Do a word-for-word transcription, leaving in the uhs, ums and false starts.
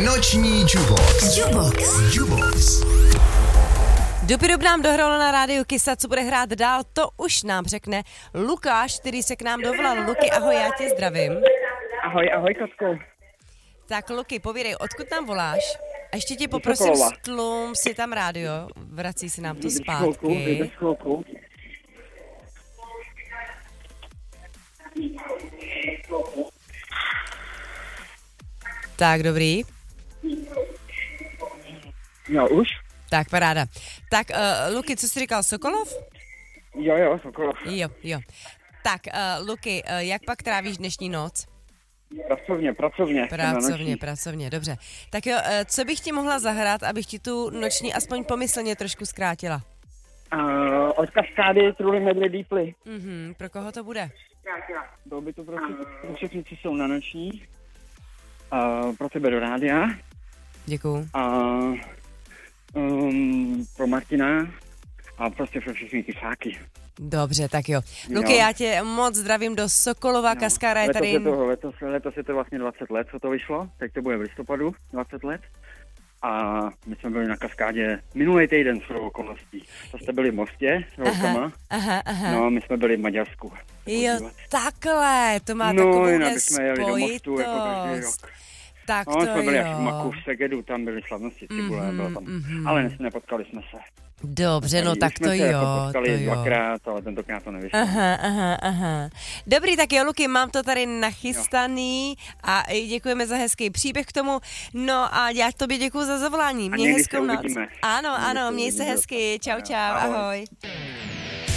Noční Jubox. Jubox. Jubox. Dopidob nám dohralo na rádiu Kisa, co bude hrát dál, to už nám řekne Lukáš, který se k nám dovolal. Luky, ahoj, já tě zdravím. Ahoj, ahoj, Katko. Tak Luky, povídej, odkud nám voláš? A ještě tě poprosím, stlum si tam rádio, vrací se nám to zpátky. Tak, dobrý. No, už? Tak, paráda. Tak, uh, Luky, co jsi říkal, Sokolov? Jo, jo, Sokolov. Jo, jo. Tak, uh, Luky, uh, jak pak trávíš dnešní noc? Pracovně, pracovně. Pracovně, pracovně, dobře. Tak jo, uh, co bych ti mohla zahrát, abych ti tu noční aspoň pomyslně trošku zkrátila? Uh, od Kaskády Truly Medley Deeply. Mhm, pro koho to bude? Bylo by to pro všechny, co jsou na noční. Uh, pro tebe do rádia. Děkuju. A um, pro Martina a prostě pro všechny kysáky. Dobře, tak jo. Luky, já tě moc zdravím do Sokolova, no. Kaskára je tady... Letos je, to, letos, letos je to vlastně dvacet let, co to vyšlo, teď to bude v listopadu, dvacet let. A my jsme byli na Kaskádě minulý týden s okolností. To jste byli v Mostě s holkama. Aha, aha. No, my jsme byli v Maďarsku. Jo, takhle, to má no, takovou jinak bychom jeli do Mostu jako každý rok. Tak no, to jsme byli jo. až v Maku, v Segedu, tam byly slavnosti Cibule, mm-hmm, bylo tam. Mm-hmm. Ale nepotkali jsme se. Dobře, no tak to jo, jako potkali to jo. dvakrát, ale tentokrát to nevyšlo. Aha, aha, aha. Dobrý, tak jo, Luky, mám to tady nachystaný jo. A děkujeme za hezký příběh k tomu. No a já tobě děkuju za zavolání. Měj hezkou noc. Ano, ano, měj se hezky. Čau, čau, ahoj. ahoj.